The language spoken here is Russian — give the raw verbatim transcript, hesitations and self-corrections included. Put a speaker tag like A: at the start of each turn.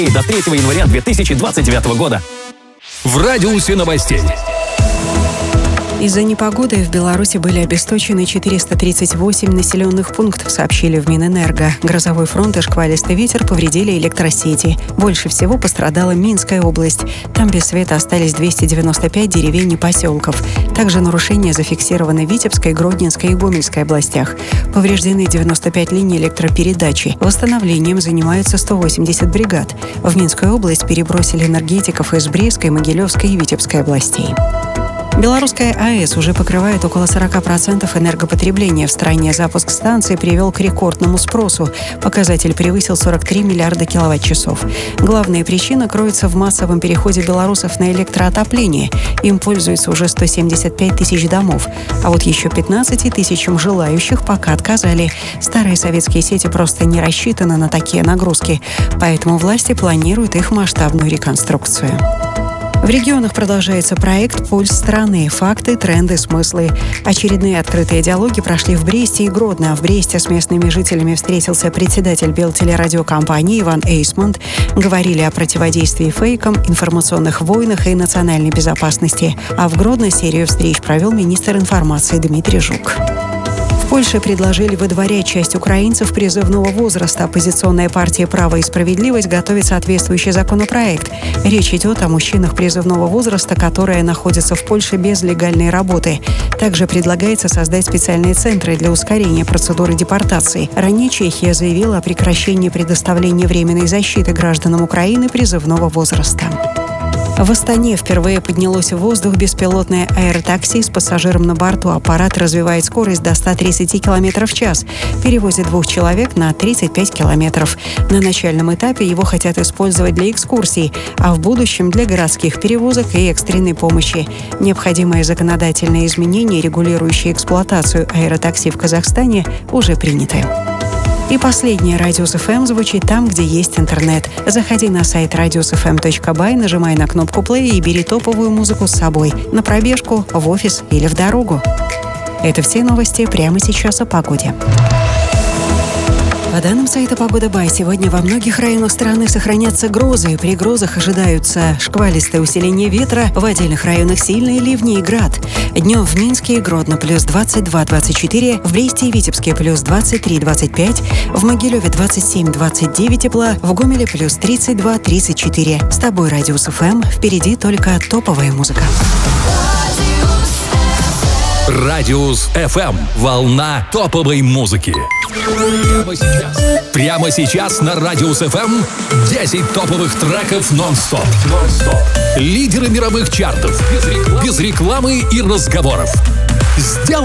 A: И до третьего января две тысячи двадцать девятого года.
B: В радиусе новостей.
C: Из-за непогоды в Беларуси были обесточены четыреста тридцать восемь населенных пунктов, сообщили в Минэнерго. Грозовой фронт и шквалистый ветер повредили электросети. Больше всего пострадала Минская область. Там без света остались двести девяносто пять деревень и поселков. Также нарушения зафиксированы в Витебской, Гродненской и Гомельской областях. Повреждены девяносто пять линий электропередачи. Восстановлением занимаются сто восемьдесят бригад. В Минскую область перебросили энергетиков из Брестской, Могилевской и Витебской областей. Белорусская АЭС уже покрывает около сорок процентов энергопотребления в стране. Запуск станции привел к рекордному спросу. Показатель превысил сорок три миллиарда киловатт-часов. Главная причина кроется в массовом переходе белорусов на электроотопление. Им пользуются уже сто семьдесят пять тысяч домов. А вот еще пятнадцати тысячам желающих пока отказали. Старые советские сети просто не рассчитаны на такие нагрузки. Поэтому власти планируют их масштабную реконструкцию. В регионах продолжается проект «Пульс страны. Факты, тренды, смыслы». Очередные открытые диалоги прошли в Бресте и Гродно. В Бресте с местными жителями встретился председатель Белтелерадиокомпании Иван Эйсмонт. Говорили о противодействии фейкам, информационных войнах и национальной безопасности. А в Гродно серию встреч провел министр информации Дмитрий Жук. В Польше предложили выдворять часть украинцев призывного возраста. Оппозиционная партия «Право и справедливость» готовит соответствующий законопроект. Речь идет о мужчинах призывного возраста, которые находятся в Польше без легальной работы. Также предлагается создать специальные центры для ускорения процедуры депортации. Ранее Чехия заявила о прекращении предоставления временной защиты гражданам Украины призывного возраста. В Астане впервые поднялось в воздух беспилотное аэротакси с пассажиром на борту. Аппарат развивает скорость до ста тридцати километров в час. Перевозит двух человек на тридцать пять километров. На начальном этапе его хотят использовать для экскурсий, а в будущем для городских перевозок и экстренной помощи. Необходимые законодательные изменения, регулирующие эксплуатацию аэротакси в Казахстане, уже приняты. И последнее. Радиус эф эм звучит там, где есть интернет. Заходи на сайт радиус эф эм точка бай, нажимай на кнопку плей и бери топовую музыку с собой. На пробежку, в офис или в дорогу. Это все новости прямо сейчас о погоде. По данным сайта «Погода Бай», сегодня во многих районах страны сохранятся грозы. При грозах ожидаются шквалистое усиление ветра, в отдельных районах сильные ливни и град. Днем в Минске и Гродно плюс двадцать два - двадцать четыре, в Бресте и Витебске плюс двадцать три - двадцать пять, в Могилеве двадцать семь - двадцать девять тепла, в Гомеле плюс тридцать два - тридцать четыре. С тобой Радиус эф эм, впереди только топовая музыка.
B: Радиус эф эм. Волна топовой музыки. Прямо сейчас. Прямо сейчас на Радиус эф эм десять топовых треков нон-стоп. нон-стоп. Лидеры мировых чартов. Без рекламы, без рекламы и разговоров. Сделай